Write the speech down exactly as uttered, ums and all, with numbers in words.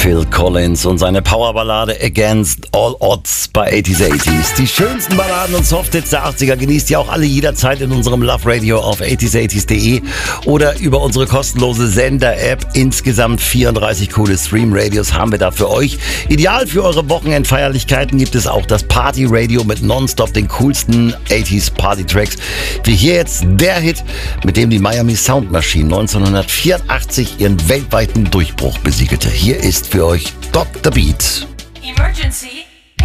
Phil Collins und seine Powerballade Against All Odds bei achtziger achtzigers. Die schönsten Balladen und Softhits der achtziger genießt ihr auch alle jederzeit in unserem Love Radio auf achtziger achtzigers punkt de oder über unsere kostenlose Sender-App. Insgesamt vierunddreißig coole Stream-Radios haben wir da für euch. Ideal für eure Wochenendfeierlichkeiten gibt es auch das Party-Radio mit nonstop den coolsten achtziger Party-Tracks. Wie hier jetzt der Hit, mit dem die Miami Sound Machine neunzehnhundertvierundachtzig ihren weltweiten Durchbruch besiegelte. Hier ist für euch Doktor Beat. Emergency.